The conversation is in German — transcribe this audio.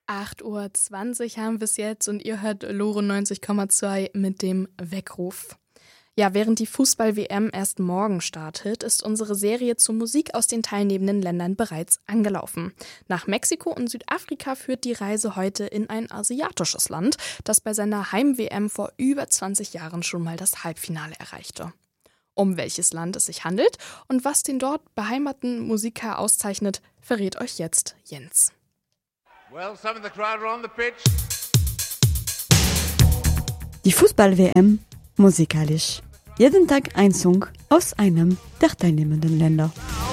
8:20 Uhr haben wir es jetzt und ihr hört Lore 90,2 mit dem Weckruf. Ja, während die Fußball-WM erst morgen startet, ist unsere Serie zur Musik aus den teilnehmenden Ländern bereits angelaufen. Nach Mexiko und Südafrika führt die Reise heute in ein asiatisches Land, das bei seiner Heim-WM vor über 20 Jahren schon mal das Halbfinale erreichte. Um welches Land es sich handelt und was den dort beheimateten Musiker auszeichnet, verrät euch jetzt Jens. Well, some of the crowd are on the pitch. Die Fußball-WM musikalisch. Jeden Tag ein Song aus einem der teilnehmenden Länder.